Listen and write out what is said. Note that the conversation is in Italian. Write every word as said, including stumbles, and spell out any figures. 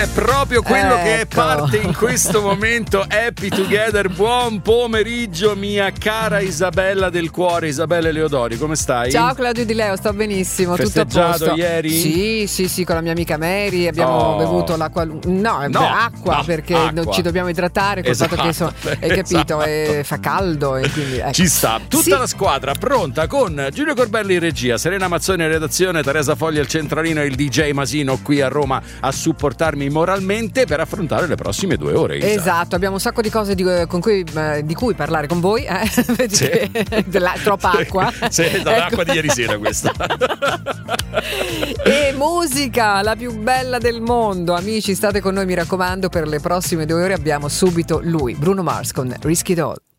È proprio quello ecco. che è parte in questo momento. Happy Together. Buon pomeriggio, mia cara Isabella del cuore, Isabella Leodori, come stai? Ciao Claudio Di Leo, sto benissimo, tutto a posto. ieri? Sì, sì, sì, con la mia amica Mary abbiamo Oh. bevuto l'acqua, no, No, acqua no, perché acqua. ci dobbiamo idratare col Esatto, fatto che insomma, hai capito, esatto. eh, fa caldo e quindi ecco. Ci sta tutta Sì. la squadra pronta con Giulio Corbelli in regia, Serena Mazzoni in redazione, Teresa Fogli al centralino e il D J Masino qui a Roma a supportarmi moralmente per affrontare le prossime due ore. Isa. Esatto, abbiamo un sacco di cose di, con cui, eh, di cui parlare con voi, eh? Vedi Sì. che della, troppa acqua. Sì, dall'acqua di ieri sera questa. E musica, la più bella del mondo. Amici, state con noi, mi raccomando, per le prossime due ore abbiamo subito lui, Bruno Mars con Risky Doll.